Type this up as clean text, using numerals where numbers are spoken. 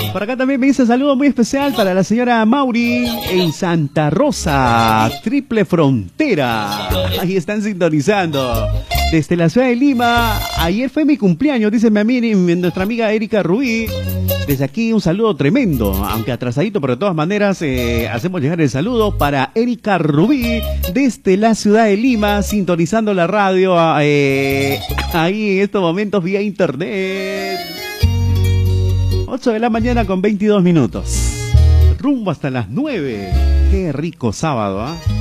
Por acá también me dice saludo muy especial para la señora Mauri en Santa Rosa, Triple Frontera. Ahí están sintonizando. Desde la ciudad de Lima, ayer fue mi cumpleaños, dice nuestra amiga Erika Rubí. Desde aquí un saludo tremendo, aunque atrasadito, pero de todas maneras hacemos llegar el saludo para Erika Rubí desde la ciudad de Lima, sintonizando la radio ahí en estos momentos vía internet. 8 de la mañana con 22 minutos. Rumbo hasta las 9. Qué rico sábado, ¿ah?